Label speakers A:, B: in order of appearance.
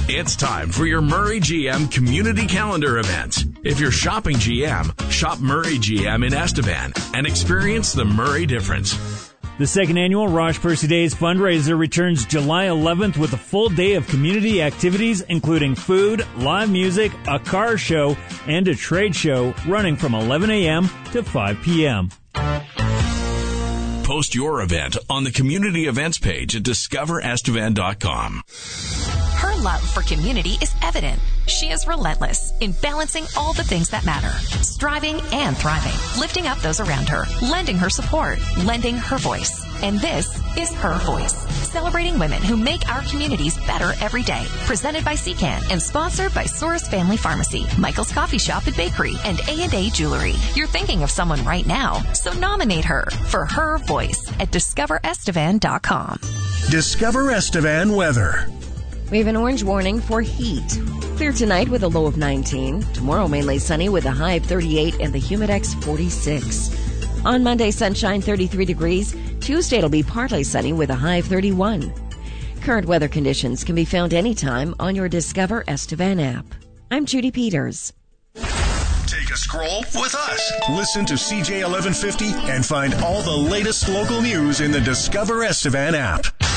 A: It's time for your Murray GM Community Calendar event. If you're shopping GM, shop Murray GM in Estevan and experience the Murray difference.
B: The second annual Rosh Percy Days fundraiser returns July 11th with a full day of community activities, including food, live music, a car show, and a trade show running from 11 a.m. to 5 p.m.
A: Post your event on the community events page at discoverestevan.com.
C: Her love for community is evident. She is relentless in balancing all the things that matter, striving and thriving, lifting up those around her, lending her support, lending her voice. And this is Her Voice, celebrating women who make our communities better every day. Presented by CCAN and sponsored by Soros Family Pharmacy, Michael's Coffee Shop and Bakery, and A&A Jewelry. You're thinking of someone right now, so nominate her for Her Voice at discoverestevan.com.
D: Discover Estevan weather.
E: We have an orange warning for heat. Clear tonight with a low of 19. Tomorrow mainly sunny with a high of 38 and the humidex 46. On Monday, sunshine 33 degrees. Tuesday it'll be partly sunny with a high of 31. Current weather conditions can be found anytime on your Discover Estevan app. I'm Judy Peters.
D: Take a scroll with us. Listen to CJ 1150 and find all the latest local news in the Discover Estevan app.